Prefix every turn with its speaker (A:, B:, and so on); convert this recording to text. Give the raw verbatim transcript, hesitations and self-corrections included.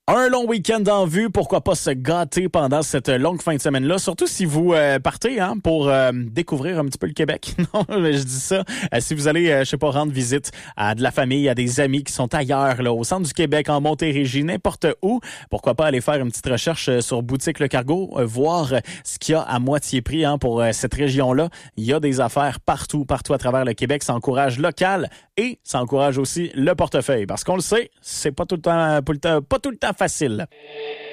A: Un long week-end en vue, pourquoi pas se gâter pendant cette longue fin de semaine-là, surtout si vous euh, partez hein, pour euh, découvrir un petit peu le Québec. Non, mais je dis ça. Euh, si vous allez, euh, je sais pas, rendre visite à de la famille, à des amis qui sont ailleurs, là, au centre du Québec, en Montérégie, n'importe où, pourquoi pas aller faire une petite recherche euh, sur Boutique Le Cargo, euh, voir euh, ce qu'il y a à moitié prix hein, pour euh, cette région-là. Il y a des affaires partout, partout à travers le Québec. Ça encourage local et ça encourage aussi le portefeuille. Parce qu'on le sait, c'est pas tout le temps, pas tout le temps, pas tout le temps facile.